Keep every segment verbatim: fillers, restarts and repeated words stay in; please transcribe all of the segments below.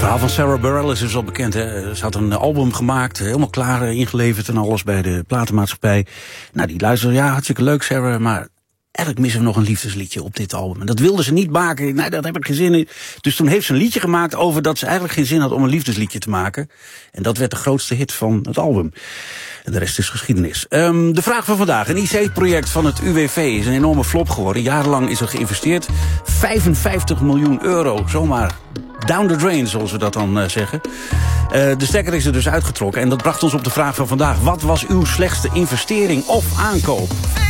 verhaal van Sarah Bareilles is al bekend. Hè? Ze had een album gemaakt, helemaal klaar, ingeleverd en alles bij de platenmaatschappij. Nou, die luisterde, ja, hartstikke leuk, Sarah, maar eigenlijk missen we nog een liefdesliedje op dit album. En dat wilde ze niet maken. Nee, daar heb ik geen zin in. Dus toen heeft ze een liedje gemaakt over dat ze eigenlijk geen zin had om een liefdesliedje te maken. En dat werd de grootste hit van het album. En de rest is geschiedenis. Um, de vraag van vandaag. Een I C-project van het U W V is een enorme flop geworden. Jarenlang is er geïnvesteerd. vijfenvijftig miljoen euro, zomaar down the drain, zoals we dat dan uh, zeggen. Uh, de stekker is er dus uitgetrokken. En dat bracht ons op de vraag van vandaag. Wat was uw slechtste investering of aankoop?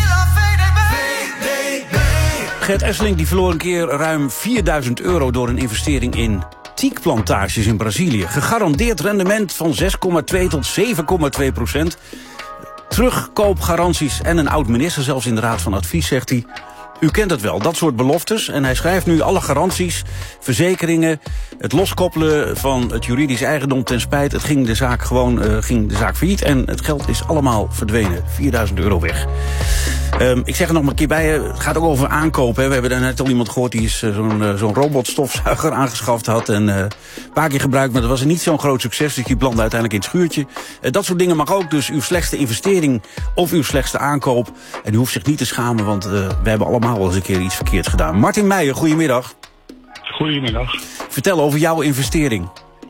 Gert Esseling die verloor een keer ruim vierduizend euro door een investering in teakplantages in Brazilië. Gegarandeerd rendement van zes komma twee tot zeven komma twee procent. Terugkoopgaranties en een oud-minister zelfs in de Raad van Advies, zegt hij. U kent het wel, dat soort beloftes. En hij schrijft nu alle garanties, verzekeringen, het loskoppelen van het juridisch eigendom ten spijt. Het ging de zaak gewoon uh, ging de zaak failliet en het geld is allemaal verdwenen. vierduizend euro weg. Um, ik zeg er nog maar een keer bij, het gaat ook over aankopen. Hè. We hebben daar net al iemand gehoord die is uh, zo'n uh, zo'n robotstofzuiger aangeschaft had. En uh, een paar keer gebruikt, maar dat was niet zo'n groot succes. Dus die belandde uiteindelijk in het schuurtje. Uh, dat soort dingen mag ook. Dus uw slechtste investering of uw slechtste aankoop. En u hoeft zich niet te schamen, want uh, we hebben allemaal wel eens een keer iets verkeerds gedaan. Martin Meijer, goedemiddag. Goedemiddag. Vertel over jouw investering.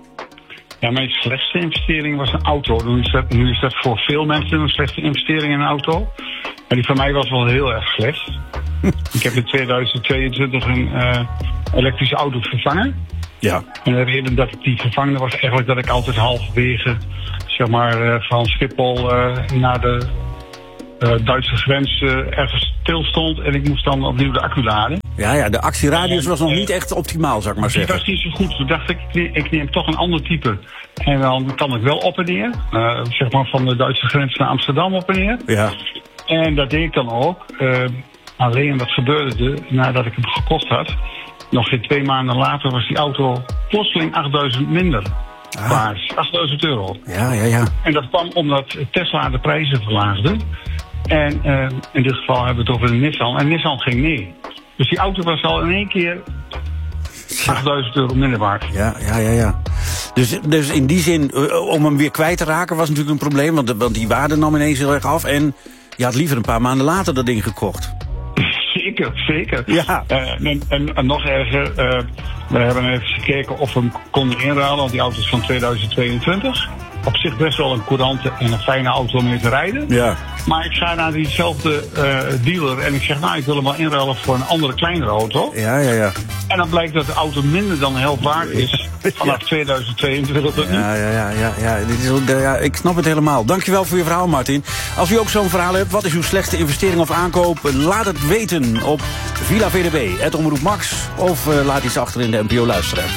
Ja, mijn slechtste investering was een auto. Nu is dat, nu is dat voor veel mensen een slechte investering in een auto. Maar die van mij was wel heel erg slecht. Ik heb in tweeduizend tweeëntwintig een uh, elektrische auto vervangen. Ja. En de reden dat ik die vervangen was eigenlijk dat ik altijd halverwege, zeg maar, uh, van Schiphol uh, naar de uh, Duitse grens uh, ergens stil stond. En ik moest dan opnieuw de accu laden. Ja, ja, de actieradius was nog niet echt optimaal, zou ik maar zeggen. Die was niet zo goed. Toen dacht ik, ik neem, ik neem toch een ander type. En dan kan ik wel op en neer. Uh, zeg maar van de Duitse grens naar Amsterdam op en neer. Ja. En dat deed ik dan ook. Uh, alleen wat gebeurde er, nadat ik hem gekocht had, nog geen twee maanden later was die auto plotseling achtduizend minder ah. waard. achtduizend euro. Ja, ja, ja. En dat kwam omdat Tesla de prijzen verlaagde. En uh, in dit geval hebben we het over de Nissan. En Nissan ging mee. Dus die auto was al in één keer achtduizend euro minder waard. Ja, ja, ja, ja. Dus, dus in die zin, uh, om hem weer kwijt te raken was natuurlijk een probleem. Want, de, want die waarde nam ineens heel erg af. En je had liever een paar maanden later dat ding gekocht. Zeker, zeker. Ja. Uh, en, en, en nog erger, uh, we hebben even gekeken of we hem konden inruilen. Want die auto is van tweeduizend tweeëntwintig. Op zich best wel een courante en een fijne auto om mee te rijden. Ja. Maar ik ga naar diezelfde uh, dealer en ik zeg, nou, ik wil hem wel inruilen voor een andere, kleinere auto. Ja, ja, ja. En dan blijkt dat de auto minder dan de helft waard is vanaf ja. tweeduizend tweeëntwintig. Ja, ja, ja, ja, ja. Dit is, ja. Ik snap het helemaal. Dankjewel voor je verhaal, Martin. Als u ook zo'n verhaal hebt, wat is uw slechtste investering of aankoop? Laat het weten op Villa V D B, het Omroep Max, of uh, laat iets achter in de N P O luisteren.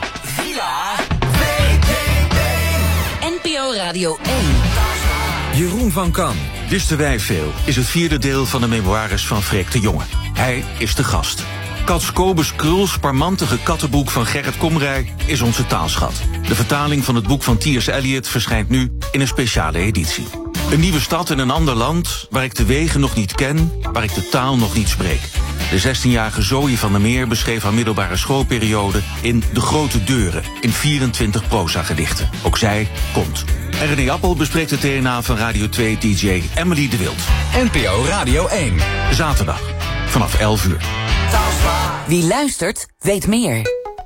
N P O Radio één. Jeroen van Kan, Wisten wij veel, is het vierde deel van de memoires van Freek de Jonge. Hij is de gast. Cats Cobus Kruls parmantige kattenboek van Gerrit Komrij is onze taalschat. De vertaling van het boek van T S Eliot verschijnt nu in een speciale editie. Een nieuwe stad in een ander land, waar ik de wegen nog niet ken, waar ik de taal nog niet spreek. De zestienjarige Zoe van der Meer beschreef haar middelbare schoolperiode in De Grote Deuren, in vierentwintig proza-gedichten. Ook zij komt. En René Appel bespreekt het D N A van Radio twee D J Emily de Wild. N P O Radio één. Zaterdag, vanaf elf uur. Wie luistert, weet meer.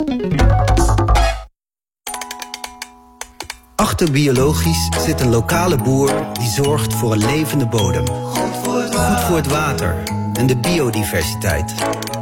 Achter Biologisch zit een lokale boer die zorgt voor een levende bodem. Goed voor het water en de biodiversiteit.